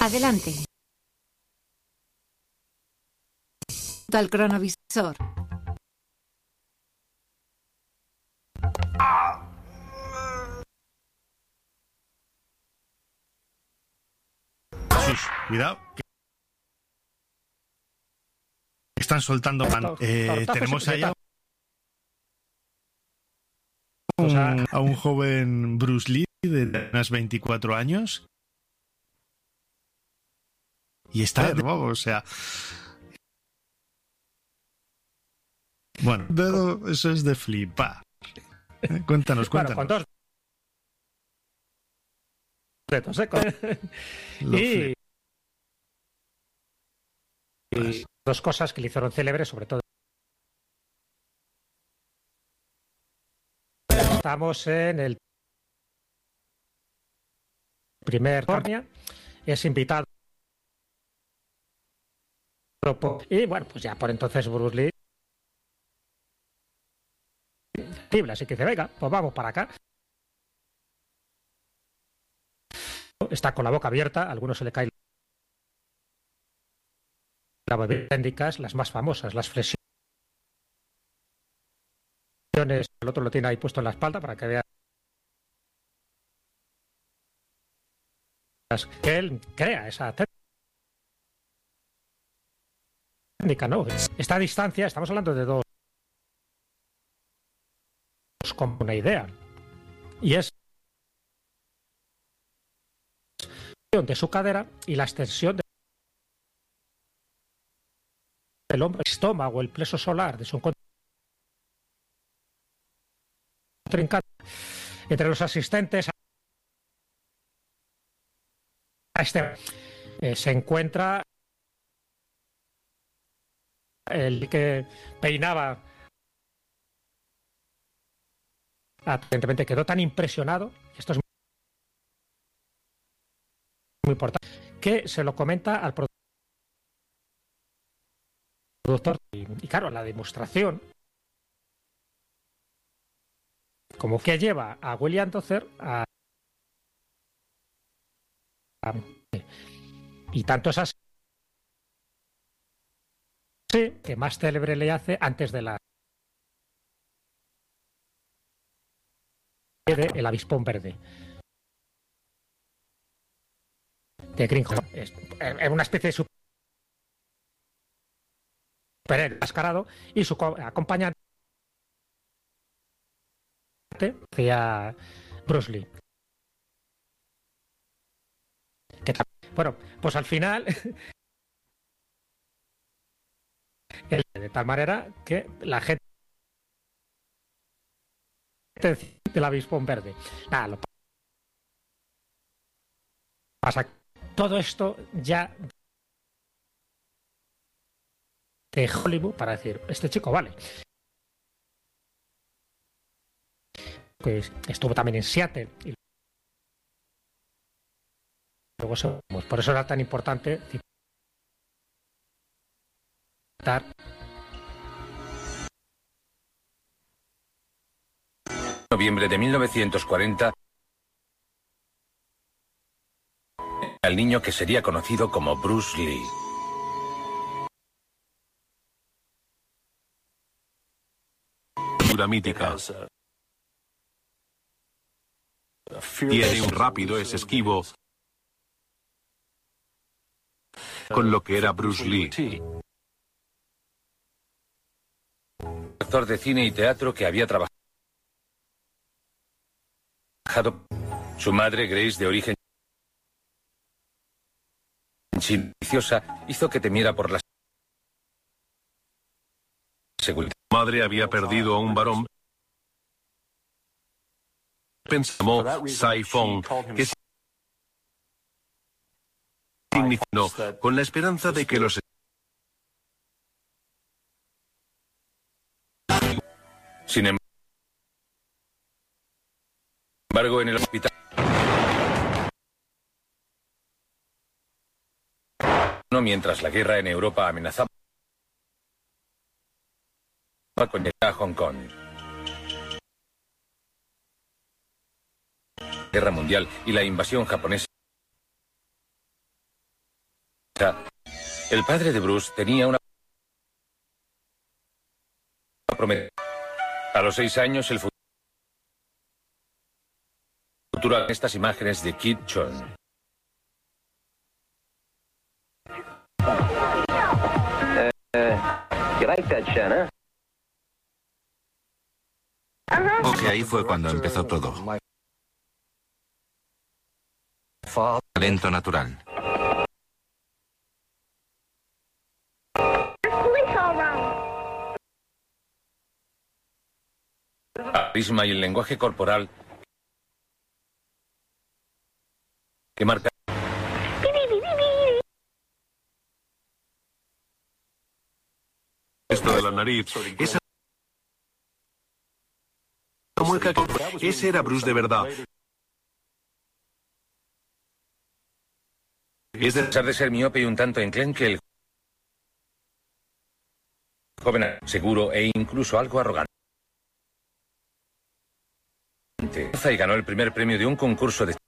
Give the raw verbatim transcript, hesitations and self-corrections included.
Adelante. Al cronovisor. Sus, cuidado. Están soltando pan. Eh, tenemos ahí a un, a un joven Bruce Lee de unos veinticuatro años. Y está de nuevo, o sea. Bueno, dedo, eso es de flipar. Eh, Cuéntanos, cuéntanos. Bueno, con dos dedos, ¿eh? Con- Lo y, flipas. y dos cosas que le hicieron célebre, sobre todo. Estamos en el primer California, es invitado por- y bueno, pues ya por entonces Bruce Lee así que dice, venga, pues vamos para acá. Está con la boca abierta, a algunos se le cae la bebida técnicas, las más famosas, las flexiones, el otro lo tiene ahí puesto en la espalda para que veas que él crea esa técnica, ¿no? Esta distancia, estamos hablando de dos con una idea, y es de su cadera y la extensión del hombro, el estómago, el plexo solar de su contrincante. Entre los asistentes a este eh, se encuentra el que peinaba, aparentemente quedó tan impresionado, y esto es muy importante, que se lo comenta al productor. Y, y claro, la demostración, como que lleva a William Dozer a, a. Y tanto es así que más célebre le hace antes de la. De El Avispón Verde. De Greenhorn. Es, es una especie de superhéroe enmascarado y su acompañante hacía Bruce Lee. Que, bueno, pues al final de tal manera que la gente del Avispón Verde. Nada, lo pasa. Todo esto ya de Hollywood para decir, este chico vale. Pues estuvo también en Seattle y luego se, pues por eso era tan importante citar noviembre de mil novecientos cuarenta al niño que sería conocido como Bruce Lee. Mítica. Tiene un rápido, es esquivo, con lo que era Bruce Lee. Actor de cine y teatro que había trabajado. Su madre, Grace, de origen silenciosa, hizo que temiera por la seguridad. Su madre había perdido a un varón. Pensamos Sai Fong, que significó con la esperanza de que los. Sin embargo, en el hospital, mientras la guerra en Europa amenazaba con llegar a Hong Kong. Guerra mundial y la invasión japonesa El padre de Bruce tenía una promesa. A los seis años, el futuro de estas imágenes de Kid Chon. Ok, ahí fue cuando empezó todo. Talento natural. El carisma y el lenguaje corporal que marca. Esto de la nariz. Esa mueca que... Ese era Bruce de verdad. Es de... A pesar de ser miope y un tanto enclenque, el joven seguro e incluso algo arrogante. Y ganó el primer premio de un concurso de